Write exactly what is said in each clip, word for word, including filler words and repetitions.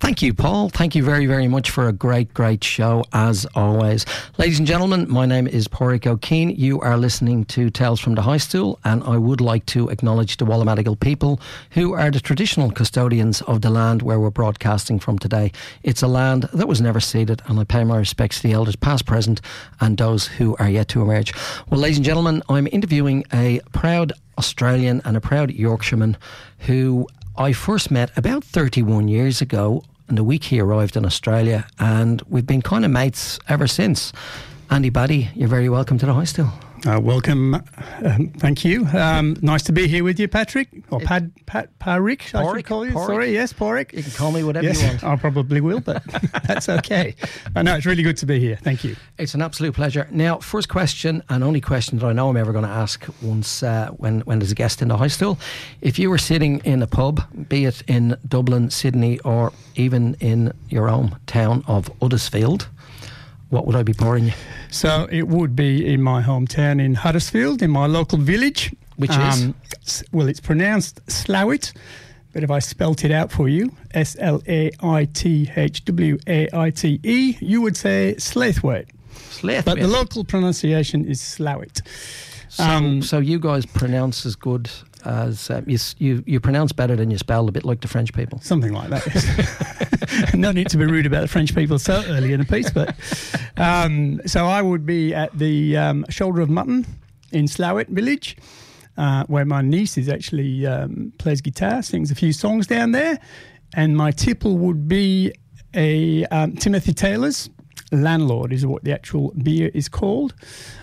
Thank you, Paul. Thank you very, very much for a great, great show, as always. Ladies and gentlemen, my name is Pádraig O'Keefe. You are listening to Tales from the High Stool, and I would like to acknowledge the Wallamadigal people, who are the traditional custodians of the land where we're broadcasting from today. It's a land that was never ceded, and I pay my respects to the elders past, present, and those who are yet to emerge. Well, ladies and gentlemen, I'm interviewing a proud Australian and a proud Yorkshireman who I first met about thirty-one years ago, and the week he arrived in Australia, and we've been kind of mates ever since. Andy Baddy, you're very welcome to the High Stool. Uh, welcome. Um, thank you. Um, nice to be here with you, Patrick. Or Pad, Pat, Pádraig, I should call you. Pádraig. Sorry, yes, Pádraig. You can call me whatever yes, you want. I probably will, but that's okay. I know, it's really good to be here. Thank you. It's an absolute pleasure. Now, first question, and only question that I know I'm ever going to ask once uh, when, when there's a guest in the High Stool. If you were sitting in a pub, be it in Dublin, Sydney, or even in your own town of Huddersfield, what would I be pouring you? So it would be in my hometown in Huddersfield, in my local village. Which um, is? Well, it's pronounced Slowit, but if I spelt it out for you, S L A I T H W A I T E, you would say Slaithwaite. Slaithwaite. But the local pronunciation is Slowit. So, Um, so you guys pronounce as good as uh, you, you you pronounce better than you spell, a bit like the French people. Something like that, yes. No need to be rude about the French people so early in the piece, but um, so I would be at the um, Shoulder of Mutton in Slowit village, uh, where my niece is actually um, plays guitar, sings a few songs down there, and my tipple would be a um, Timothy Taylor's Landlord is what the actual beer is called.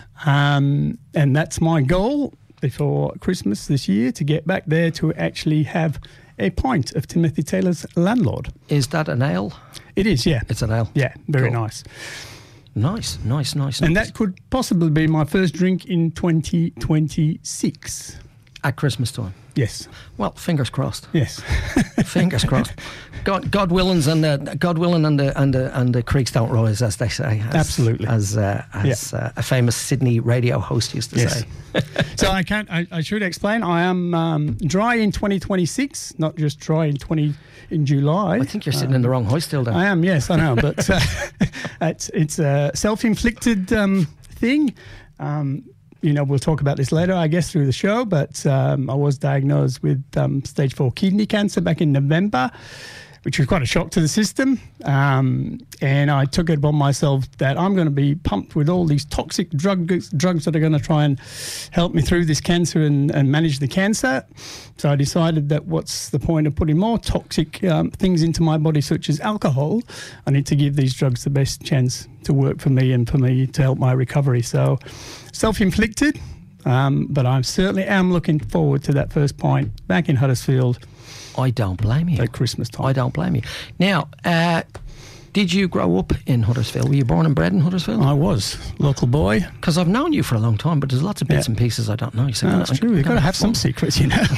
Um, and that's my goal before Christmas this year, to get back there to actually have a pint of Timothy Taylor's Landlord. Is that an ale? It is, yeah. It's an ale. Yeah, very Cool. nice. Nice, nice, nice. And nice. that could possibly be my first drink in twenty twenty-six. At Christmas time. Yes, Well, fingers crossed. yes. Fingers crossed. God, God willing, and the God willing, and the and the and the creeks don't rise, as they say. As, Absolutely. as uh, as uh, a famous Sydney radio host used to Yes. say. So I can't. I, I should explain. I am um, dry in twenty twenty-six, not just dry in twenty in July. I think you're sitting in the wrong house still. There. I am, yes, I know, but uh, it's it's a self-inflicted um, thing. Um, you know, we'll talk about this later, I guess, through the show, but um, I was diagnosed with um, stage four kidney cancer back in November, which was quite a shock to the system. Um, and I took it upon myself that I'm going to be pumped with all these toxic drugs, drugs that are going to try and help me through this cancer and, and manage the cancer. So I decided that what's the point of putting more toxic um, things into my body, such as alcohol? I need to give these drugs the best chance to work for me and for me to help my recovery. So self-inflicted, um, but I certainly am looking forward to that first pint back in Huddersfield I don't blame you. at Christmas time. I don't blame you. Now, uh, did you grow up in Huddersfield? Were you born and bred in Huddersfield? I was local boy. Because I've known you for a long time, but there's lots of bits Yeah. and pieces I don't know. So No, that's true. You've got to have some secrets, you know.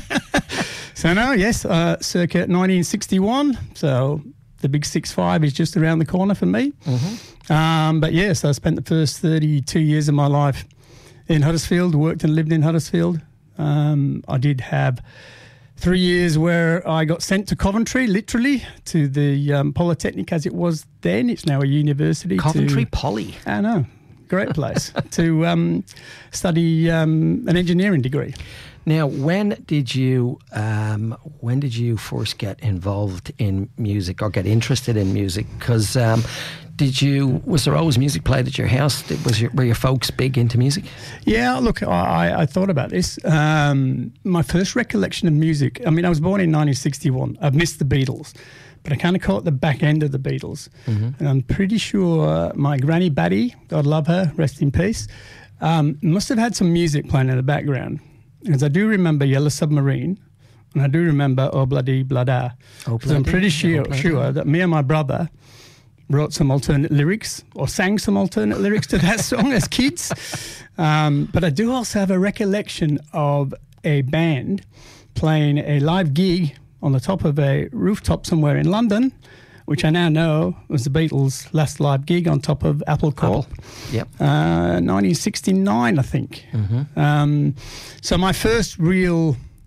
So no, yes, uh, circa nineteen sixty-one. So the big six five is just around the corner for me. Mm-hmm. Um, but yes, I spent the first thirty-two years of my life in Huddersfield, worked and lived in Huddersfield. Um, I did have three years where I got sent to Coventry, literally, to the um, Polytechnic as it was then. It's now a university. Coventry to, Poly. I know, great place, to um, study um, an engineering degree. Now, when did you um, when did you first get involved in music or get interested in music? Because um, did you was there always music played at your house? Did, was your, were your folks big into music? Yeah, look, I, I thought about this. Um, my first recollection of music, I mean, I was born in nineteen sixty-one. I've missed the Beatles, but I kind of caught the back end of the Beatles. Mm-hmm. And I'm pretty sure my granny Batty, God love her, rest in peace, um, must have had some music playing in the background. Because I do remember Yellow Submarine, and I do remember Oh Bloody Blada. Oh, So I'm pretty sure, oh, sure that me and my brother wrote some alternate lyrics or sang some alternate lyrics to that song as kids. Um, but I do also have a recollection of a band playing a live gig on the top of a rooftop somewhere in London, which I now know was the Beatles' last live gig on top of Apple Corp. Apple. Yep. Uh, nineteen sixty-nine, I think. Mm-hmm. Um, so my first real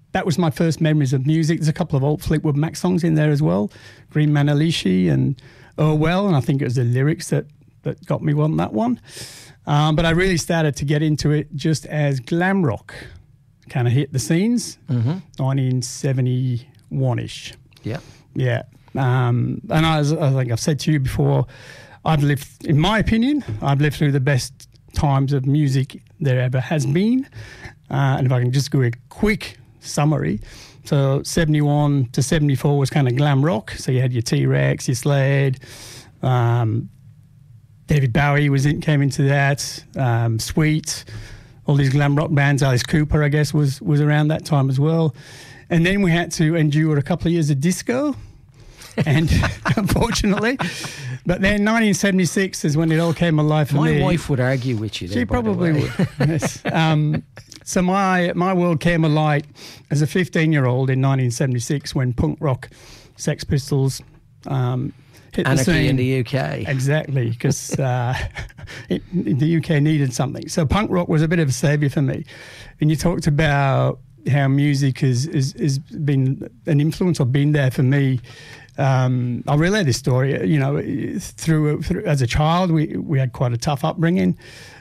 that was my first memories of music. There's a couple of old Fleetwood Mac songs in there as well, Green Manalishi and Oh Well, and I think it was the lyrics that, that got me on that one. Um, but I really started to get into it just as glam rock kind of hit the scenes, mm-hmm. nineteen seventy-one-ish. Yeah. Yeah. Um, and I, was, I think I've said to you before, I've lived, in my opinion, I've lived through the best times of music there ever has been. Uh, and if I can just do a quick summary. So seventy-one to seventy-four was kind of glam rock. So you had your T-Rex, your Slade, um, David Bowie was in, came into that, um, Sweet, all these glam rock bands. Alice Cooper, I guess, was was around that time as well. And then we had to endure a couple of years of disco, and unfortunately, but then nineteen seventy-six is when it all came alive for my me. My wife would argue with you there, She probably would. Yes. Um, so my my world came alight as a fifteen-year-old in nineteen seventy-six when punk rock, Sex Pistols, um, hit Anarchy the scene. in the U K. Exactly, because uh, it, the U K needed something. So punk rock was a bit of a saviour for me. And you talked about how music has, has, has been an influence or been there for me. Um, I'll relay this story. You know, through, through as a child, we, we had quite a tough upbringing.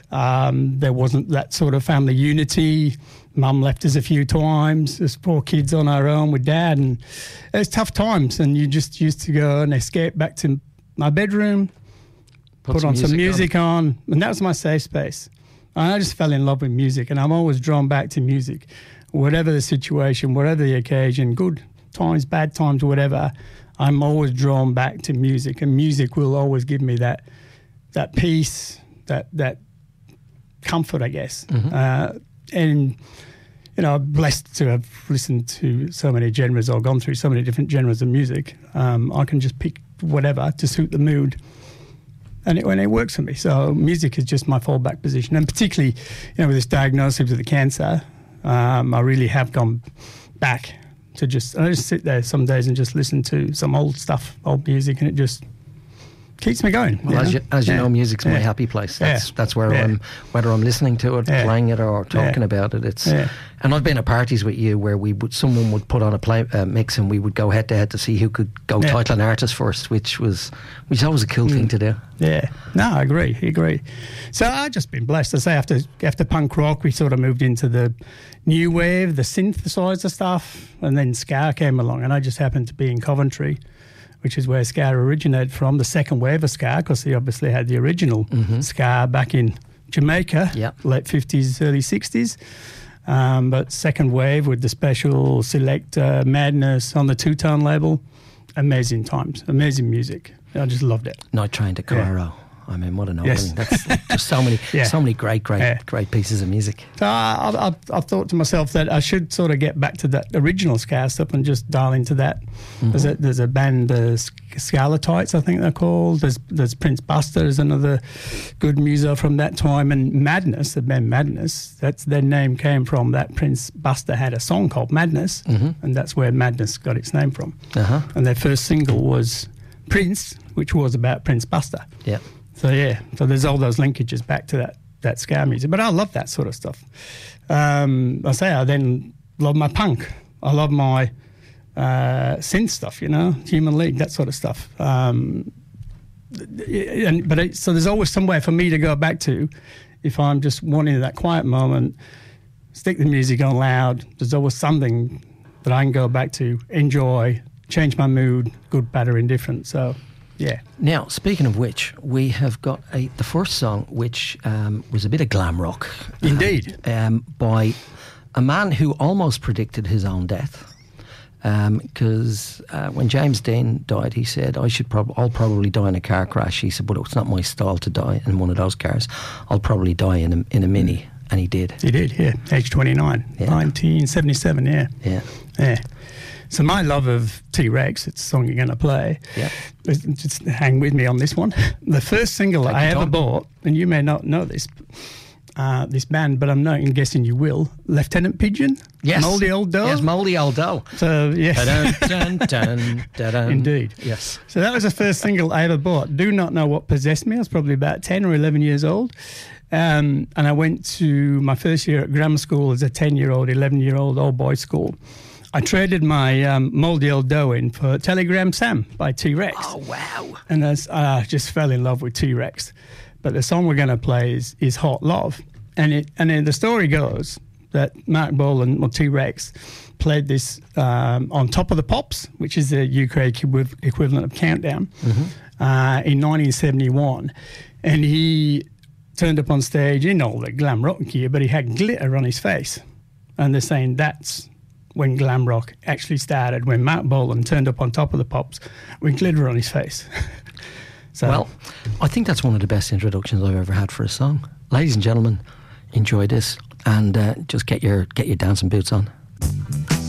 Um, there wasn't that sort of family unity. Mum left us a few times as four kids on our own with Dad, and it was tough times. And you just used to go and escape back to my bedroom, put, put some on music some music on. on, and that was my safe space. And I just fell in love with music, and I'm always drawn back to music, whatever the situation, whatever the occasion, good times, bad times, whatever. I'm always drawn back to music, and music will always give me that that peace, that that comfort, I guess. Mm-hmm. Uh, and, you know, I'm blessed to have listened to so many genres or gone through so many different genres of music. Um, I can just pick whatever to suit the mood, and it, and it works for me. So music is just my fallback position. And particularly, you know, with this diagnosis of the cancer, um, I really have gone back to just, I just sit there some days and just listen to some old stuff, old music, and it just keeps me going. Well, you as know? you, as you yeah. know, music's my yeah. happy place. That's yeah. that's where yeah. I'm, whether I'm listening to it, yeah. playing it, or talking yeah. about it. It's yeah. and I've been at parties with you where we would someone would put on a play uh, mix, and we would go head to head to see who could go yeah. title an artist first, which was which is always a cool mm. thing to do. Yeah, no, I agree, I agree. So I've just been blessed. I say after after punk rock, we sort of moved into the new wave, the synthesizer stuff, and then ska came along, and I just happened to be in Coventry, which is where ska originated from, the second wave of ska, because they obviously had the original mm-hmm. ska back in Jamaica, yep. late fifties, early sixties. Um, but second wave with the Special, Selector, Madness on the Two-Tone label, amazing times, amazing music. I just loved it. Night Train to Cairo. Yeah. I mean, what an opening. Yes. That's just so many, yeah. so many great, great, yeah. great pieces of music. So I, I, I thought to myself that I should sort of get back to that original ska stuff and just dial into that. Mm-hmm. There's, a, there's a band, uh, Scarletites, I think they're called. There's, there's Prince Buster, there's another good muso from that time. And Madness, the band Madness, that's their name came from that. Prince Buster had a song called Madness, mm-hmm. and that's where Madness got its name from. Uh-huh. And their first single was Prince, which was about Prince Buster. Yeah. So yeah, so there's all those linkages back to that that ska music. But I love that sort of stuff. Um, I say I then love my punk. I love my uh, synth stuff, you know, Human League, that sort of stuff. Um, and but it, so there's always somewhere for me to go back to if I'm just wanting that quiet moment. Stick the music on loud. There's always something that I can go back to, enjoy, change my mood, good, bad, or indifferent. So. Yeah. Now, speaking of which, we have got a, the first song, which um, was a bit of glam rock. Indeed. Um, by a man who almost predicted his own death. Because um, uh, when James Dean died, he said, I should prob- I'll probably die in a car crash. He said, but it's not my style to die in one of those cars. I'll probably die in a, in a Mini. And he did. He did, yeah. Age twenty-nine. Yeah. nineteen seventy-seven, yeah. Yeah. Yeah. So my love of T-Rex, it's a song you're going to play. Yeah. Just hang with me on this one. The first single Take I ever time. bought, and you may not know this, uh, this band, but I'm not guessing you will, Lieutenant Pigeon. Yes. Mouldy Old Dough. Yes, Mouldy Old Dough. So, yes. Dun, dun, dun, dun, dun. Indeed. Yes. So that was the first single I ever bought. Do not know what possessed me. I was probably about ten or eleven years old. Um, and I went to my first year at grammar school as a ten-year-old, eleven-year-old old boys school. I traded my um, Mouldy Old Dough in for Telegram Sam by T-Rex. Oh, wow. And I uh, just fell in love with T-Rex. But the song we're going to play is, is Hot Love. And it and then the story goes that Mark Bolan, or T-Rex, played this um, on Top of the Pops, which is the U K equivalent of Countdown, mm-hmm. uh, in nineteen seventy-one. And he turned up on stage in all the glam rock gear, but he had glitter on his face. And they're saying that's when glam rock actually started, when Mark Bolan turned up on Top of the Pops with glitter on his face. So, well, I think that's one of the best introductions I've ever had for a song. Ladies and gentlemen, enjoy this and uh, just get your get your dancing boots on.